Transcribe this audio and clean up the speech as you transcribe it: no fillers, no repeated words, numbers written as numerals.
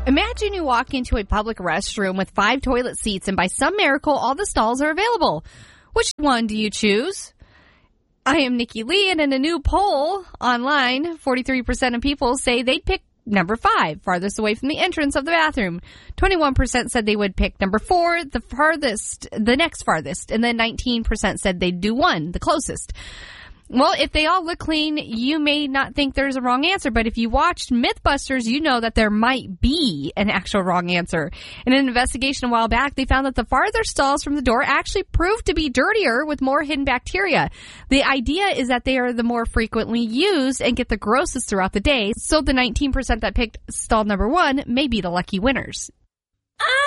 Imagine you walk into a public restroom with 5 toilet seats and by some miracle all the stalls are available. Which one do you choose? I am Nikki Lee, and in a new poll online, 43% of people say they'd pick number 5, farthest away from the entrance of the bathroom. 21% said they would pick number 4, the next farthest, and then 19% said they'd do 1, the closest. Well, if they all look clean, you may not think there's a wrong answer, but if you watched Mythbusters, you know that there might be an actual wrong answer. In an investigation a while back, they found that the farther stalls from the door actually proved to be dirtier with more hidden bacteria. The idea is that they are the more frequently used and get the grossest throughout the day, so the 19% that picked stall number 1 may be the lucky winners.